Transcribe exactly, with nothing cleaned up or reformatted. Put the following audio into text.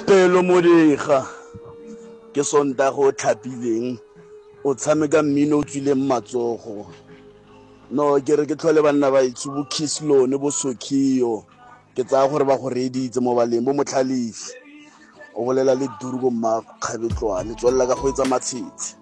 Pelo Modiga ke Sontaga o tlhapileng o tshameka mmino o tswileng matsogo no ke re ke tlhole banna ba itsubo Kiss Lone bo Sokio ke tsaya gore ba go reditse mo baleng bo motlhalefi o bolela le Duru go Makgabetlwane tswella ka go etsa matshitsi.